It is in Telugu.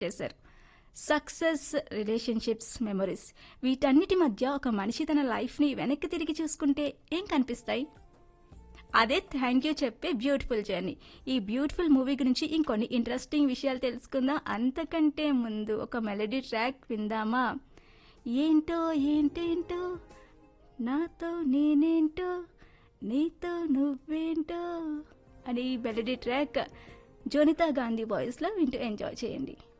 చేశారు. సక్సెస్, రిలేషన్‌షిప్స్, మెమోరీస్ వీటన్నిటి మధ్య ఒక మనిషి తన లైఫ్‌ని వెనక్కి తిరిగి చూసుకుంటే ఏం కనిపిస్తాయి? అదే థ్యాంక్ యూ చెప్పే బ్యూటిఫుల్ జర్నీ. ఈ బ్యూటిఫుల్ మూవీ గురించి ఇంకొన్ని ఇంట్రెస్టింగ్ విషయాలు తెలుసుకుందాం. అంతకంటే ముందు ఒక మెలోడీ ట్రాక్ విందామా? ఏంటో ఏంటేంటో నాతో నేనేంటో నీతో నువ్వేంటో అని ఈ మెలోడీ ట్రాక్ జోనితా గాంధీ వాయిస్‌లో వింటూ ఎంజాయ్ చేయండి.